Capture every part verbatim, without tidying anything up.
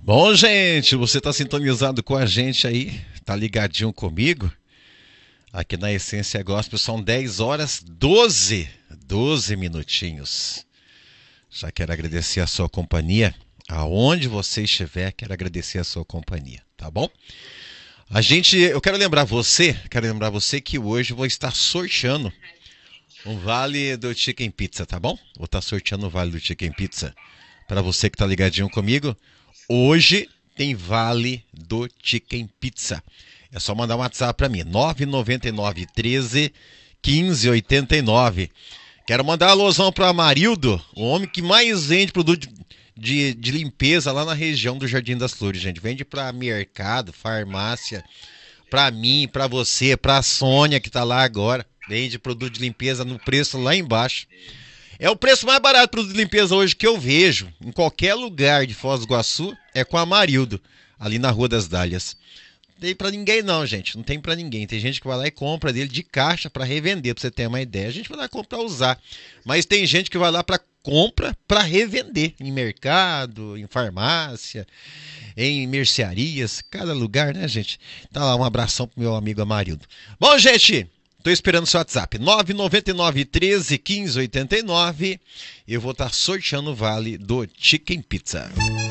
Bom, gente, você está sintonizado com a gente aí? Tá ligadinho comigo? Aqui na Essência Gospel são dez horas doze, doze minutinhos. Já quero agradecer a sua companhia. Aonde você estiver, quero agradecer a sua companhia, tá bom? A gente, eu quero lembrar você, quero lembrar você que hoje eu vou estar sorteando um vale do Chicken Pizza, tá bom? Vou estar sorteando o vale do Chicken Pizza. Para você que tá ligadinho comigo, hoje tem vale do Chicken Pizza. É só mandar um WhatsApp para mim, nove nove nove, um três, um cinco oito nove. Quero mandar um alusão para Amarildo, o homem que mais vende produto de, de limpeza lá na região do Jardim das Flores, gente. Vende para mercado, farmácia, para mim, para você, para a Sônia que tá lá agora. Vende produto de limpeza no preço lá embaixo. É o preço mais barato de produto de limpeza hoje que eu vejo em qualquer lugar de Foz do Iguaçu, é com a Amarildo, ali na Rua das Dálias. Não tem pra ninguém não, gente, não tem pra ninguém. Tem gente que vai lá e compra dele de caixa pra revender, pra você ter uma ideia. A gente vai lá comprar usar, mas tem gente que vai lá pra compra pra revender em mercado, em farmácia, em mercearias, cada lugar, né, gente? Tá lá, um abração pro meu amigo Amarildo. Bom, gente, tô esperando o seu WhatsApp, nove nove nove, um três, um cinco oito nove. Eu vou estar sorteando o vale do Chicken Pizza.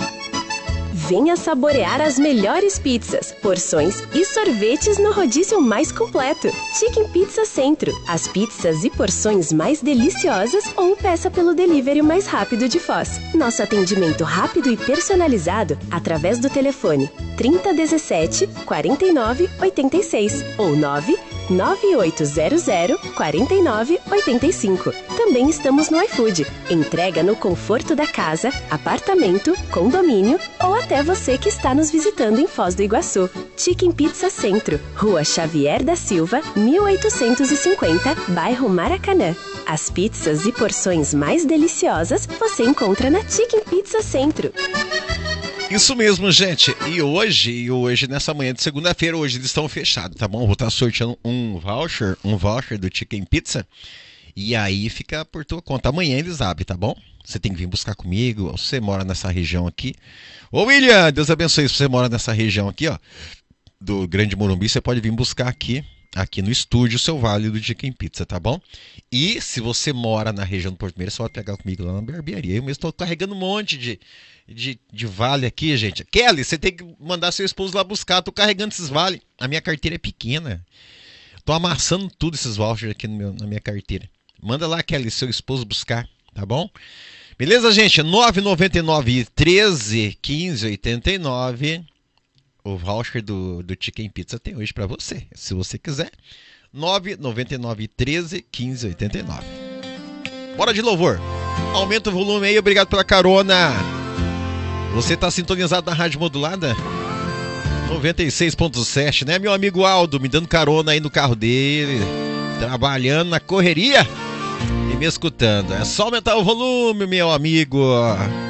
Venha saborear as melhores pizzas, porções e sorvetes no rodízio mais completo. Chicken Pizza Centro. As pizzas e porções mais deliciosas ou peça pelo delivery mais rápido de Foz. Nosso atendimento rápido e personalizado através do telefone trinta dezessete, quarenta e nove, oitenta e seis ou nove nove oito zero zero, quarenta e nove, oitenta e cinco. Também estamos no iFood. Entrega no conforto da casa, apartamento, condomínio ou até você que está nos visitando em Foz do Iguaçu. Chicken Pizza Centro, Rua Xavier da Silva, mil oitocentos e cinquenta, bairro Maracanã. As pizzas e porções mais deliciosas você encontra na Chicken Pizza Centro. Isso mesmo, gente. E hoje, e hoje nessa manhã de segunda-feira, hoje eles estão fechados, tá bom? Vou estar sorteando um voucher, um voucher do Chicken Pizza. E aí fica por tua conta. Amanhã eles abrem, tá bom? Você tem que vir buscar comigo. Você mora nessa região aqui. Ô, William, Deus abençoe. Se você mora nessa região aqui, ó, do Grande Morumbi, você pode vir buscar aqui, aqui no estúdio, o seu vale do Chicken Pizza, tá bom? E se você mora na região do Porto Meira, você pode pegar comigo lá na barbearia. Eu mesmo estou carregando um monte de, de, de vale aqui, gente. Kelly, você tem que mandar seu esposo lá buscar. Tô carregando esses vales. A minha carteira é pequena. Tô amassando tudo esses vouchers aqui no meu, na minha carteira. Manda lá, Kelly, seu esposo buscar, tá bom? Beleza, gente? nove nove nove, treze, quinze, oitenta e nove. O voucher do, do Chicken Pizza tem hoje pra você, se você quiser. nove nove nove, treze, quinze, oitenta e nove. Bora de louvor. Aumenta o volume aí, obrigado pela carona. Você tá sintonizado na Rádio Modulada? noventa e seis ponto sete, né, meu amigo Aldo? Me dando carona aí no carro dele, trabalhando na correria e me escutando. É só aumentar o volume, meu amigo.